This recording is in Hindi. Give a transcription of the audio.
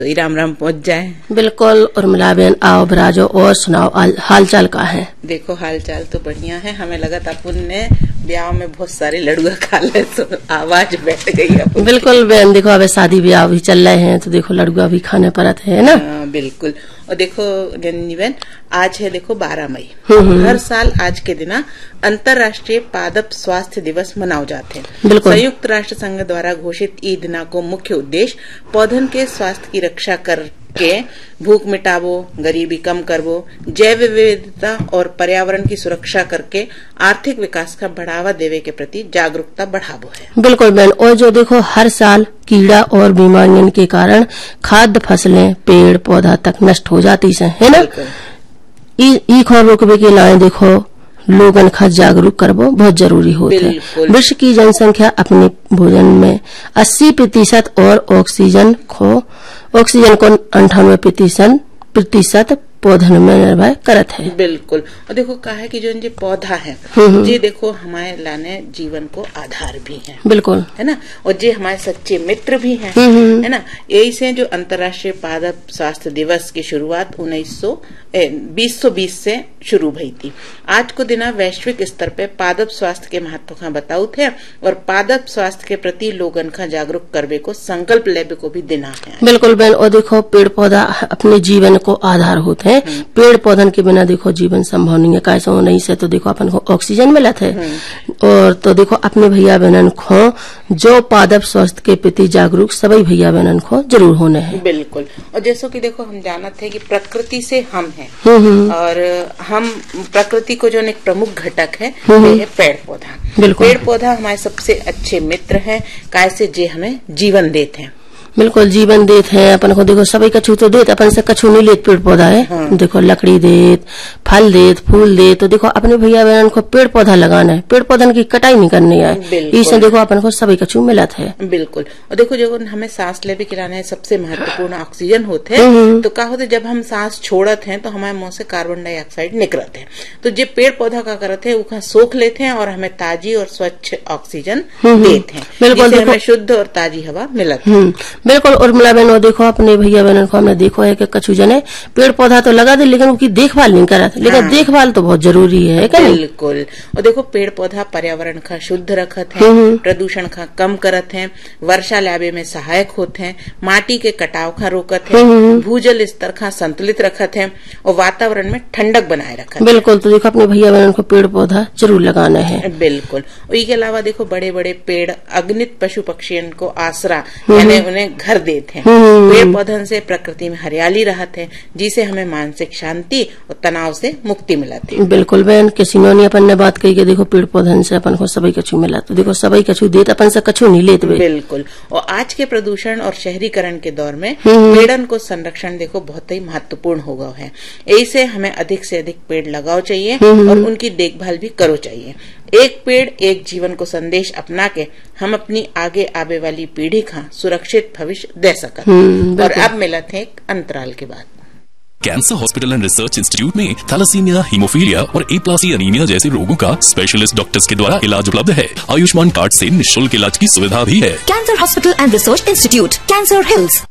तो राम राम पहुंच जाए। बिल्कुल। उर्मिला बहन आओ बराजो और सुनाओ हाल चाल का है। देखो हाल चाल तो बढ़िया है। हमें लगा था अपन ने ब्याह में बहुत सारे लड़ुआ खा ले तो आवाज बैठ गई अपन। बिल्कुल बहन, देखो अब शादी ब्याह भी चल रहे हैं तो देखो लड़ुआ भी खाने पड़ते है ना। बिल्कुल। और देखो रंजनी बहन, आज है देखो 12 मई। हर साल आज के दिन अंतर्राष्ट्रीय पादप स्वास्थ्य दिवस मनाओ जाते हैं। संयुक्त राष्ट्र संघ द्वारा घोषित ई दिना को मुख्य उद्देश्य पौधन के स्वास्थ्य की रक्षा करके भूख मिटावो, गरीबी कम करवो, जैव विविधता और पर्यावरण की सुरक्षा करके आर्थिक विकास का बढ़ावा देवे के प्रति जागरूकता बढ़ावो है। बिल्कुल बहन। और जो देखो हर साल कीड़ा और बीमारियों के कारण खाद्य फसलें पेड़ पौधा तक नष्ट हो जाती है ना। ई खौर रोकवे के लिए देखो लोगन का जागरूक करवो बहुत जरूरी होता है। विश्व की जनसंख्या अपने भोजन में 80% और ऑक्सीजन को 98% पौधन में निर्भर करत है। बिल्कुल। और देखो कहा है कि जो ये पौधा है ये देखो हमारे लाने जीवन को आधार भी है। बिल्कुल है ना। और ये हमारे सच्चे मित्र भी हैं, है ना। यही से जो अंतर्राष्ट्रीय पादप स्वास्थ्य दिवस की शुरुआत 2020 से शुरू भई थी। आज को दिन वैश्विक स्तर पे पादप स्वास्थ्य के महत्व का बताऊ थे और पादप स्वास्थ्य के प्रति लोगन का जागरूक करवे को संकल्प लेवे को भी देना है। बिल्कुल बहन। और देखो पेड़ पौधा अपने जीवन को आधार होते हैं। पेड़ पौधन के बिना देखो जीवन संभव नहीं है। कैसे नहीं से तो देखो अपन को ऑक्सीजन मिलत है। और तो देखो अपने भैया बहनन को जो पादप स्वास्थ्य के प्रति जागरूक सभी भैया बहनन को जरूर होने हैं। बिल्कुल। और जैसो कि देखो हम जानते हैं कि प्रकृति से हम हैं और हम प्रकृति को जो एक प्रमुख घटक है वो है पेड़ पौधा। बिल्कुल। पेड़ पौधा हमारे सबसे अच्छे मित्र हैं। कैसे जे हमें जीवन देते हैं। बिल्कुल जीवन देत है। अपन को देखो सभी कछु तो देत, अपन से कछु नहीं लेत पेड़ पौधा है। देखो लकड़ी देत, फल देत, फूल देत। तो देखो अपने भैया बहन को पेड़ पौधा लगाना है, पेड़ पौधन की कटाई नहीं करनी है। इससे देखो अपन को सभी कछु मिलत है। बिल्कुल। और देखो जो हमें सांस लेवे के लाने सबसे महत्वपूर्ण ऑक्सीजन होते हैं। तो क्या होते जब हम सांस छोड़त हैं तो हमारे मुंह से कार्बन डाइऑक्साइड निकलते हैं। तो जो पेड़ पौधा का करते हैं वो सोख लेते हैं और हमें ताजी और स्वच्छ ऑक्सीजन देते हैं। बिल्कुल। हमें शुद्ध और ताजी हवा मिलती है। बिल्कुल। उर्मिला बहन देखो अपने भैया बहन को हमने देखो है कि कछु जने पेड़ पौधा तो लगा दे लेकिन उनकी देखभाल नहीं करत। लेकिन देखभाल तो बहुत जरूरी है क्या। बिल्कुल। और देखो पेड़ पौधा पर्यावरण का शुद्ध रखत है, प्रदूषण का कम करत है, वर्षा लावे में सहायक होते हैं, माटी के कटाव का रोकत है, भूजल स्तर का संतुलित रखत है और वातावरण में ठंडक बनाए रखत है। बिल्कुल। तो देखो अपने भैया बहन को पेड़ पौधा जरूर लगाना है। बिल्कुल। और इसके अलावा देखो बड़े बड़े पेड़ अगणित पशु पक्षियों को आसरा यानी उन्हें घर देते हैं। पेड़ पौधन से प्रकृति में हरियाली रहत है जिसे हमें मानसिक शांति और तनाव से मुक्ति मिलती है। बिल्कुल बहन। किसी ने अपन ने बात कही कि देखो पेड़ पौधन से अपन को सभी कछु मिला। तो देखो सभी कछु देत, अपन से कछु नहीं लेते। बिल्कुल। और आज के प्रदूषण और शहरीकरण के दौर में पेड़न को संरक्षण देखो बहुत ही महत्वपूर्ण हो गया है। ऐसे हमें अधिक से अधिक पेड़ लगाओ चाहिए और उनकी देखभाल भी करो चाहिए। एक पेड़ एक जीवन को संदेश अपना के हम अपनी आगे आवे वाली पीढ़ी का सुरक्षित भविष्य दे सकते। और अब मिला थे एक अंतराल के बाद। Cancer hospital and research institute में थैलेसीमिया, हीमोफीलिया और एप्लासी एनीमिया जैसे रोगों का स्पेशलिस्ट डॉक्टर्स के द्वारा इलाज उपलब्ध है। आयुष्मान कार्ड से निःशुल्क इलाज की सुविधा भी है। Cancer hospital and research institute, cancer hills.